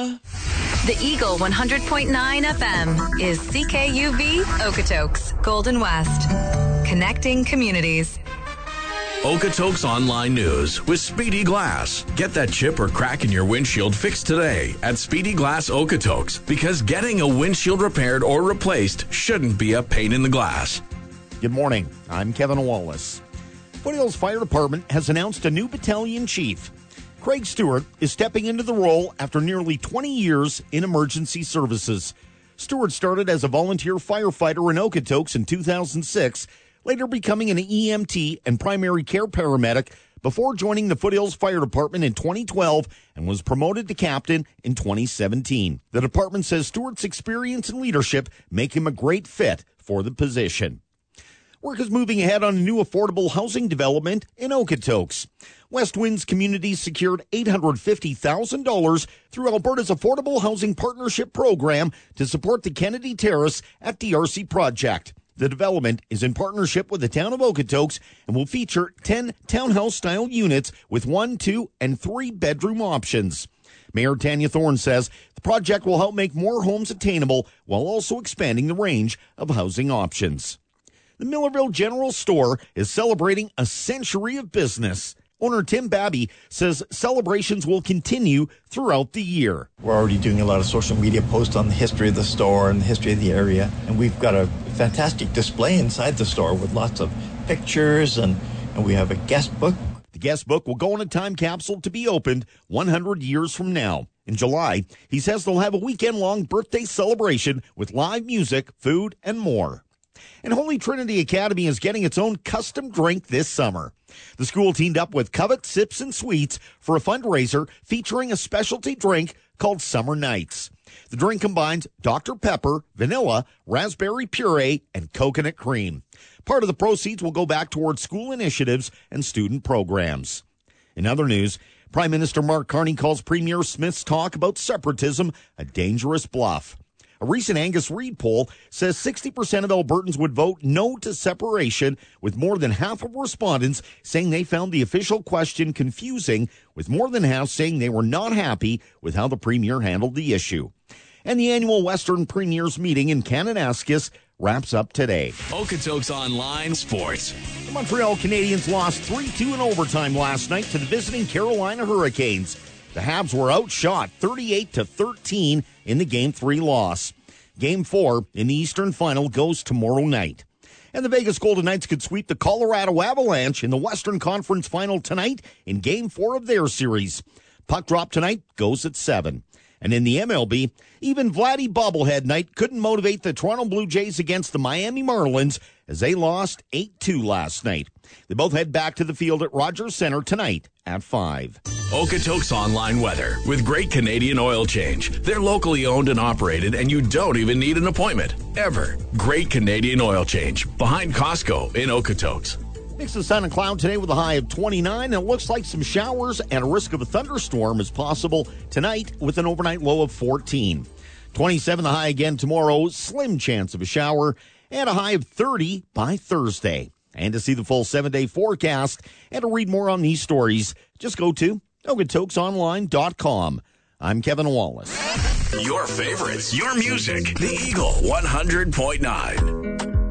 Mama. The Eagle 100.9 FM is CKUV Okotoks, Golden West. Connecting communities. Okotoks Online News with Speedy Glass. Get that chip or crack in your windshield fixed today at Speedy Glass Okotoks, because getting a windshield repaired or replaced shouldn't be a pain in the glass. Good morning. I'm Kevin Wallace. Foothills Fire Department has announced a new battalion chief. Craig Stewart is stepping into the role after nearly 20 years in emergency services. Stewart started as a volunteer firefighter in Okotoks in 2006, later becoming an EMT and primary care paramedic before joining the Foothills Fire Department in 2012 and was promoted to captain in 2017. The department says Stewart's experience and leadership make him a great fit for the position. Work is moving ahead on a new affordable housing development in Okotoks. West Winds Communities secured $850,000 through Alberta's Affordable Housing Partnership Program to support the Kennedy Terrace at DRC Project. The development is in partnership with the town of Okotoks and will feature 10 townhouse-style units with 1, 2, and 3-bedroom options. Mayor Tanya Thorne says the project will help make more homes attainable while also expanding the range of housing options. The Millerville General Store is celebrating a century of business. Owner Tim Babby says celebrations will continue throughout the year. We're already doing a lot of social media posts on the history of the store and the history of the area. And we've got a fantastic display inside the store with lots of pictures, and we have a guest book. The guest book will go in a time capsule to be opened 100 years from now. In July, he says they'll have a weekend-long birthday celebration with live music, food, and more. And Holy Trinity Academy is getting its own custom drink this summer. The school teamed up with Covet Sips and Sweets for a fundraiser featuring a specialty drink called Summer Nights. The drink combines Dr. Pepper, vanilla, raspberry puree, and coconut cream. Part of the proceeds will go back towards school initiatives and student programs. In other news, Prime Minister Mark Carney calls Premier Smith's talk about separatism a dangerous bluff. A recent Angus Reid poll says 60% of Albertans would vote no to separation, with more than half of respondents saying they found the official question confusing, with more than half saying they were not happy with how the Premier handled the issue. And the annual Western Premiers meeting in Kananaskis wraps up today. Okotoks Online Sports. The Montreal Canadiens lost 3-2 in overtime last night to the visiting Carolina Hurricanes. The Habs were outshot 38-13 in the Game 3 loss. Game 4 in the Eastern Final goes tomorrow night. And the Vegas Golden Knights could sweep the Colorado Avalanche in the Western Conference Final tonight in Game 4 of their series. Puck drop tonight goes at 7. And in the MLB, even Vladdy bobblehead night couldn't motivate the Toronto Blue Jays against the Miami Marlins as they lost 8-2 last night. They both head back to the field at Rogers Center tonight at 5. Okotoks Online Weather with Great Canadian Oil Change. They're locally owned and operated, and you don't even need an appointment, ever. Great Canadian Oil Change, behind Costco in Okotoks. Mix of sun and cloud today with a high of 29, and it looks like some showers and a risk of a thunderstorm is possible tonight with an overnight low of 14. 27 the high again tomorrow, slim chance of a shower, and a high of 30 by Thursday. And to see the full 7-day forecast and to read more on these stories, just go to OkotoksOnline.com. I'm Kevin Wallace. Your favorites, your music. The Eagle 100.9.